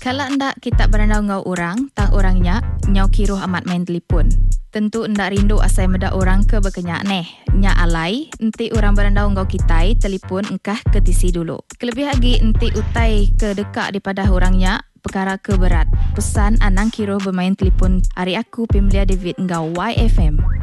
Kalau ndak kita berandau ngau orang, tang orangnya nyau kiruh amat main telefon. Tentu ndak rindu asai meda orang ke berkenyak neh. Nya alai, enti orang berandau ngau kitai, telefon engkah ketisi dulu. Kelebih lagi enti utai ke dekat daripada orangnya, perkara ke berat. Pesan anang kiruh bermain telefon hari aku Pemilia David ngau YFM.